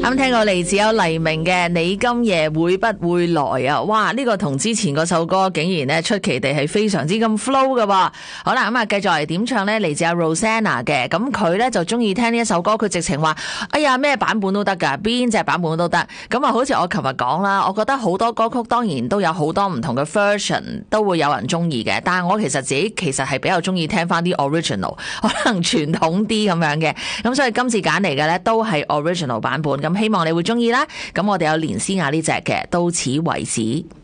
啱聽過嚟自有黎明嘅你今夜會不會來啊？哇！呢個同之前嗰首歌竟然咧出奇地係非常之咁 flow 噶喎。好啦，咁啊繼續嚟點唱咧，嚟自阿 Rosanna 嘅。咁佢咧就中意聽呢一首歌，佢直情話：哎呀，咩版本都得噶，邊隻版本都得。咁啊，好似我琴日講啦，我覺得好多歌曲當然都有好多唔同嘅 version， 都會有人中意嘅。但係我其實自己係比較中意聽翻啲 original， 可能傳統啲咁樣嘅。咁所以今次揀嚟嘅咧都係 original 版本。咁希望你會中意啦。咁我哋有連詩雅呢隻嘅，到此為止。